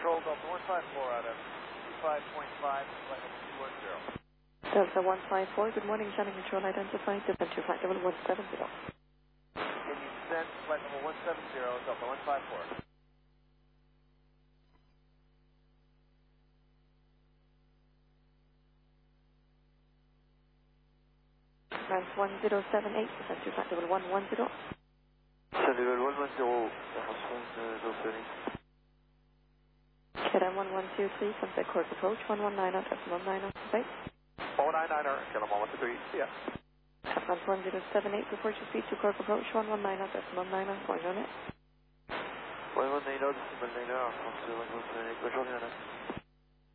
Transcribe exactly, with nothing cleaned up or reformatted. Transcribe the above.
Control Delta one five four out of two five point five, flight level two one zero. Delta one five four, good morning, Channel Control identified, descent to flight level one seven zero. Can you descend flight level one seven zero, Delta one five four? Rank one zero seven eight, descent to flight level one one zero. Descent level one one zero, Air France zero seven eight. K M one one two three, contact course approach, one one nine out, one nine out, base. one nine niner, K M one one two three, see ya. Rank one zero seven eight, report your speed to course approach, one one nine out, one nine out, point on it. one one nine out, one nine out, Air France one zero seven eight, bonne journée, madame.